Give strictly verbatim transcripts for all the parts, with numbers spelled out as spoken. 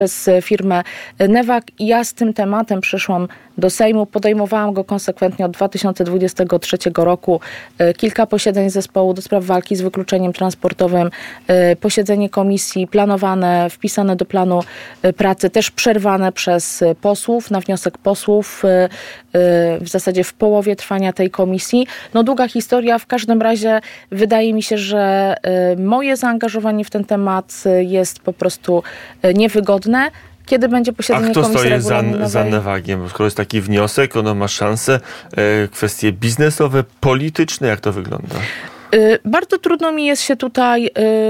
przez firmę Newag i ja z tym tematem przyszłam do Sejmu. Podejmowałam go konsekwentnie od dwa tysiące dwudziestego trzeciego roku. Kilka posiedzeń zespołu do spraw walki z wykluczeniem transportowym, posiedzenie komisji planowane, wpisane do planu pracy, też przerwane przez posłów, na wniosek posłów, w zasadzie w połowie trwania tej komisji. No długa historia, w każdym razie wydaje mi się, że moje zaangażowanie w ten temat jest po prostu niewygodne. Kiedy będzie posiedzenie komisji regulaminowej? A kto stoi za, za Newagiem? Skoro jest taki wniosek, ono ma szansę, e, kwestie biznesowe, polityczne, jak to wygląda? Y, bardzo trudno mi jest się tutaj y,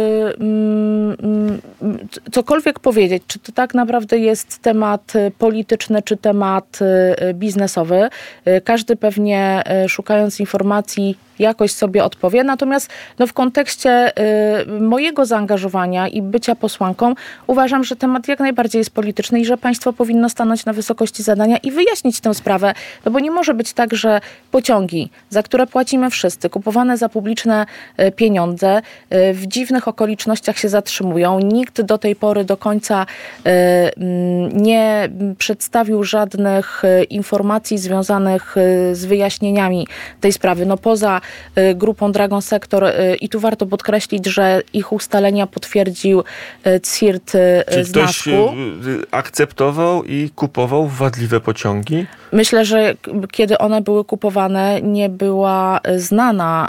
y, cokolwiek powiedzieć, czy to tak naprawdę jest temat polityczny, czy temat y, biznesowy. Y, każdy pewnie y, szukając informacji jakoś sobie odpowie. Natomiast no, w kontekście y, mojego zaangażowania i bycia posłanką uważam, że temat jak najbardziej jest polityczny i że państwo powinno stanąć na wysokości zadania i wyjaśnić tę sprawę, no bo nie może być tak, że pociągi, za które płacimy wszyscy, kupowane za publiczne y, pieniądze, y, w dziwnych okolicznościach się zatrzymują. Nikt do tej pory do końca y, y, nie przedstawił żadnych y, informacji związanych y, z wyjaśnieniami tej sprawy. No poza grupą Dragon Sector i tu warto podkreślić, że ich ustalenia potwierdził C I R T z Czy Nasku. ktoś akceptował i kupował wadliwe pociągi? Myślę, że kiedy one były kupowane, nie była znana,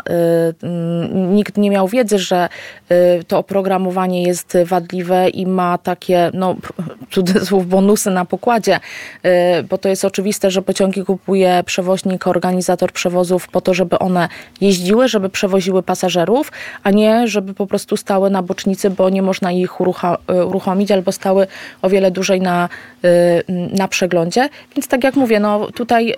nikt nie miał wiedzy, że to oprogramowanie jest wadliwe i ma takie, no cudzysłów, bonusy na pokładzie, bo to jest oczywiste, że pociągi kupuje przewoźnik, organizator przewozów po to, żeby one jeździły, żeby przewoziły pasażerów, a nie żeby po prostu stały na bocznicy, bo nie można ich urucha- uruchomić, albo stały o wiele dłużej na, na przeglądzie. Więc tak jak mówię, no tutaj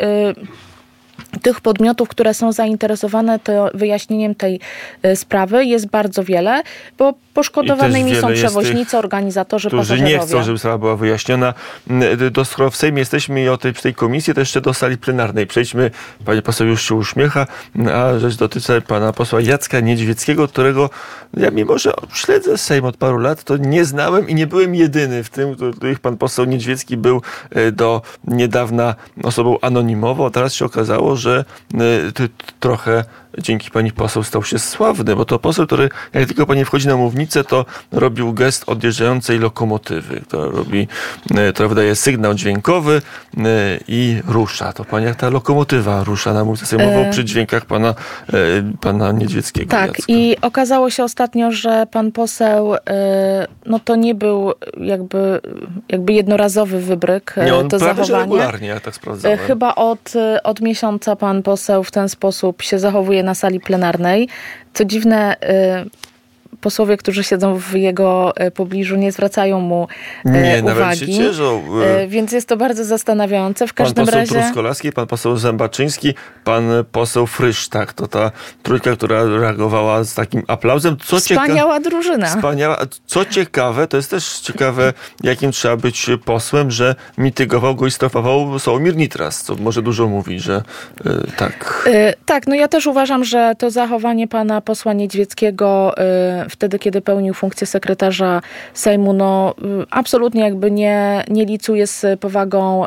tych podmiotów, które są zainteresowane to wyjaśnieniem tej sprawy jest bardzo wiele, bo poszkodowanymi są przewoźnicy, organizatorzy, którzy pasażerowie. nie chcą, żeby sprawa była wyjaśniona. Do, skoro w Sejmie jesteśmy i o tej, tej komisji, to jeszcze do sali plenarnej. Przejdźmy, pani poseł już się uśmiecha, a rzecz dotyczy pana posła Jacka Niedźwieckiego, którego ja mimo, że śledzę Sejm od paru lat, to nie znałem i nie byłem jedyny w tym, których pan poseł Niedźwiecki był do niedawna osobą anonimową, a teraz się okazało, że ty, trochę dzięki pani poseł stał się sławny, bo to poseł, który jak tylko pani wchodzi na mównicę, to robił gest odjeżdżającej lokomotywy, która robi, która wydaje sygnał dźwiękowy i rusza. To pani jak ta lokomotywa rusza na mównicę sejmową e... przy dźwiękach pana, pana Niedźwieckiego. Tak, Jacka. I okazało się ostatnio, że pan poseł no to nie był jakby, jakby jednorazowy wybryk. Nie, on to prawie zachowanie. regularnie, ja tak sprawdzałem. Chyba od, od miesiąca pan poseł w ten sposób się zachowuje na sali plenarnej. Co dziwne, posłowie, którzy siedzą w jego pobliżu, nie zwracają mu nie, uwagi. Nawet się cieszą. Więc jest to bardzo zastanawiające. W każdym pan poseł razie... Truskolaski, pan poseł Zębaczyński, pan poseł Frysztak. To ta trójka, która reagowała z takim aplauzem. Co Wspaniała cieka... drużyna. Wspaniała. Co ciekawe, to jest też ciekawe, jakim trzeba być posłem, że mitygował go i strofował Sławomir Nitras, co może dużo mówi, że yy, tak. Yy, tak, no ja też uważam, że to zachowanie pana posła Niedźwieckiego yy, wtedy, kiedy pełnił funkcję sekretarza Sejmu, no absolutnie jakby nie, nie licuje z powagą y,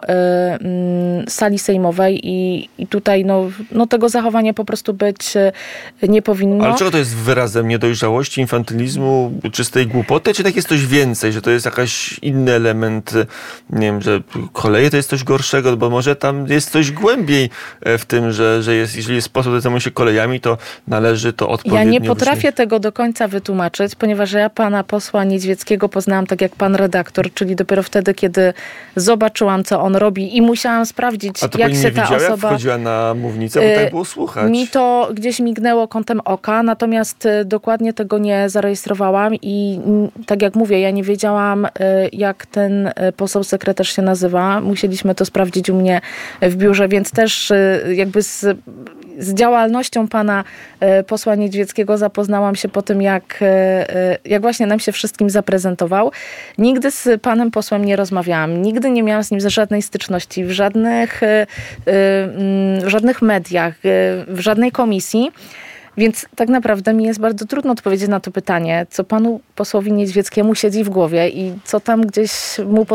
y, sali sejmowej i, i tutaj no, no tego zachowania po prostu być y, nie powinno. Ale czego to jest wyrazem niedojrzałości, infantylizmu, czystej głupoty, czy tak jest coś więcej, że to jest jakiś inny element, nie wiem, że koleje to jest coś gorszego, bo może tam jest coś głębiej w tym, że, że jest, jeżeli jest sposób, że zajmuje się kolejami, to należy to odpowiednio Ja nie potrafię wyśmieć. tego do końca wytłumaczyć, ponieważ ja pana posła Niedźwieckiego poznałam tak jak pan redaktor, czyli dopiero wtedy, kiedy zobaczyłam, co on robi i musiałam sprawdzić, A to jak się nie ta widziała, osoba... jak wchodziła na mównicę, bo tak było słuchać. Mi to gdzieś mignęło kątem oka, natomiast dokładnie tego nie zarejestrowałam i tak jak mówię, ja nie wiedziałam, jak ten poseł sekretarz się nazywa. Musieliśmy to sprawdzić u mnie w biurze, więc też jakby z, z działalnością pana posła Niedźwieckiego zapoznałam się po tym, jak, jak właśnie nam się wszystkim zaprezentował. Nigdy z panem posłem nie rozmawiałam, nigdy nie miałam z nim żadnej styczności w żadnych, w żadnych mediach, w żadnej komisji. Więc tak naprawdę mi jest bardzo trudno odpowiedzieć na to pytanie, co panu posłowi Niedźwieckiemu siedzi w głowie i co tam gdzieś mu